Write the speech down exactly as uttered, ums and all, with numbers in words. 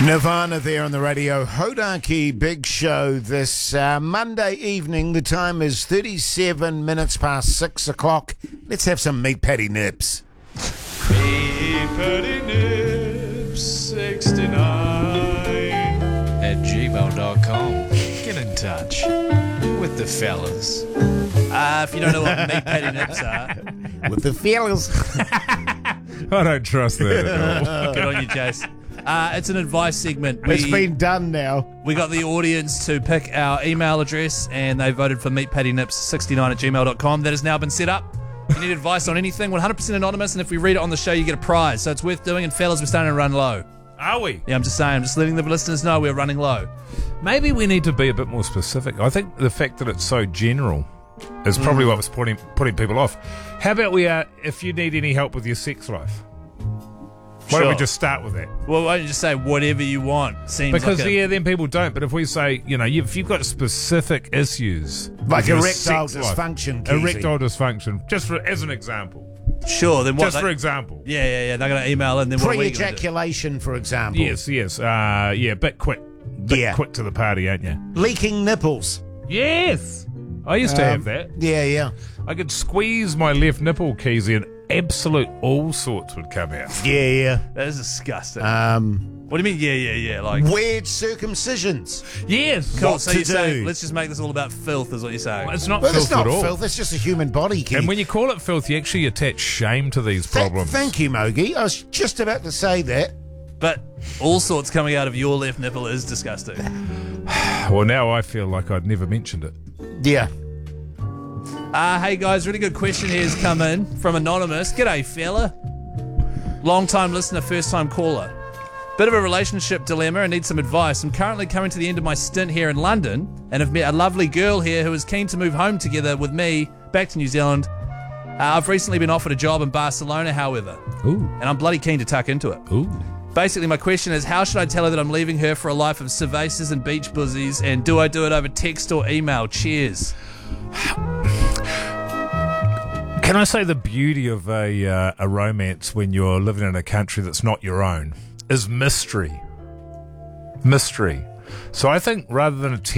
Nirvana there on the radio. Hodaki Big Show this uh, Monday evening. The time is thirty-seven minutes past six o'clock. Let's have some meat patty nips. Meat patty nips sixty-nine at gmail dot com. Get in touch with the fellas. Uh, if you don't know what meat patty nips are, With the fellas. I don't trust that at all. good on you, Jace. Uh, it's an advice segment. We, It's been done now. we got the audience to pick our email address, and they voted for meat patty nips sixty-nine at gmail dot com. That has now been set up. If you need advice on anything, one hundred percent anonymous, and if we read it on the show, you get a prize. So it's worth doing, and fellas, we're starting to run low. Are we? Yeah, I'm just saying, I'm just letting the listeners know we're running low. Maybe we need to be a bit more specific. I think the fact that it's so general is probably what was putting, putting people off. How about we are, if you need any help with your sex life? Why don't we Sure. just start with that? Well, why don't you just say whatever you want? Seems Because, like a, yeah, then people don't. But if we say, you know, if you've got specific issues... Like with your erectile sex life- dysfunction, Keezy. Erectile dysfunction, just for as an example. sure, then what? Just they- for example. yeah, yeah, yeah. They're going to email in, then what are we going to do? Pre-ejaculation, for example. Yes, yes. Uh, yeah, bit quick. Bit Yeah. quick to the party, aren't you? Leaking nipples. Yes. I used to Um, have that. Yeah, yeah. I could squeeze my left nipple, Keezy, and absolute all sorts would come out. Yeah, yeah. That is disgusting. Um, what do you mean, yeah, yeah, yeah? Like, weird circumcisions. Yes. cool. what So to you're saying, do? let's just make this all about filth, is what you're saying. It's not Well, filth it's not at all. filth. It's just a human body, Keith. And when you call it filth, you actually attach shame to these Th- problems. Thank you, Mogi. I was just about to say that. But all sorts coming out of your left nipple is disgusting. Well, now I feel like I'd never mentioned it. Yeah. Uh, hey guys, really good question here has come in from Anonymous. G'day, fella. Long time listener, first time caller. Bit of a relationship dilemma and need some advice. I'm currently coming to the end of my stint here in London and have met a lovely girl here who is keen to move home together with me back to New Zealand. Uh, I've recently been offered a job in Barcelona, however, Ooh. and I'm bloody keen to tuck into it. Ooh. Basically, my question is, how should I tell her that I'm leaving her for a life of cervezas and beach buzzies, and do I do it over text or email? Cheers. Can I say the beauty of a uh, a romance when you're living in a country that's not your own is mystery. Mystery. So I think rather than a